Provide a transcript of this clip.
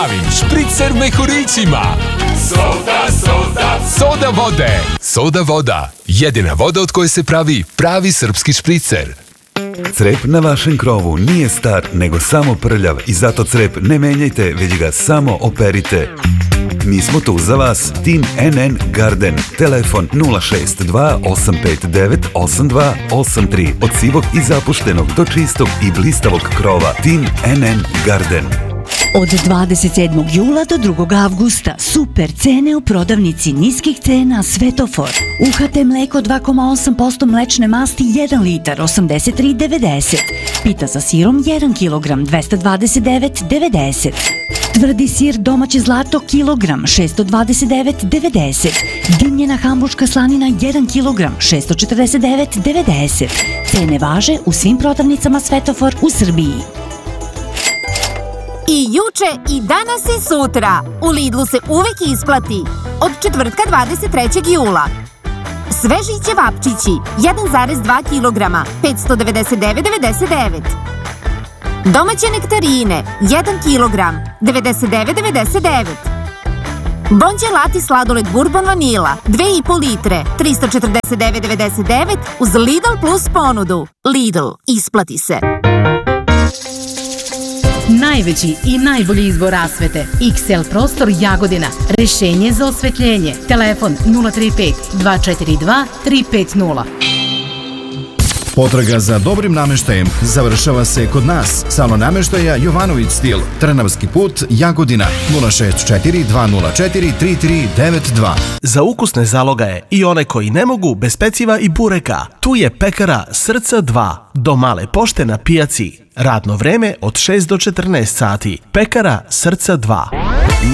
Špricer mehurićima. Soda vode. Soda voda. Jedina voda od koje se pravi pravi srpski špricer. Crep na vašem krovu nije star, nego samo prljav i zato crep ne menjajte, već ga samo operite. Mi smo tu za vas, Tim NN Garden. Telefon 062 859 8283. Od sivog i zapuštenog do čistog i blistavog krova. Tim NN Garden. Od 27. jula do 2. avgusta super cene u prodavnici niskih cena Svetofor. UHT mleko 2,8% mlečne masti 1 litar 83,90. Pita sa sirom 1 kg 229,90. Tvrdi sir domaće zlato kilogram 629,90. Dimljena hamburška slanina 1 kg 649,90. Cene važe u svim prodavnicama Svetofor u Srbiji. I juče, i danas i sutra. U Lidlu se uvek isplati. Od četvrtka 23. jula. Sveži ćevapčići 1,2 kg 599,99. Domaće nektarine 1 kg 99,99. Bon gelati sladoled Bourbon vanila 2,5 litre 349,99 uz Lidl plus ponudu. Lidl, isplati se. Najveći i najbolji izbor rasvete. XL Prostor Jagodina. Rešenje za osvetljenje. Telefon 035 242 350. Potraga za dobrim nameštajem završava se kod nas. Salon nameštaja Jovanović stil. Trnavski put, Jagodina. 064 204 3392. Za ukusne zalogaje i one koji ne mogu bez peciva i bureka. Tu je pekara Srca 2 do Male pošte na pijaci. Radno vreme od 6 do 14 sati. Pekara Srca 2.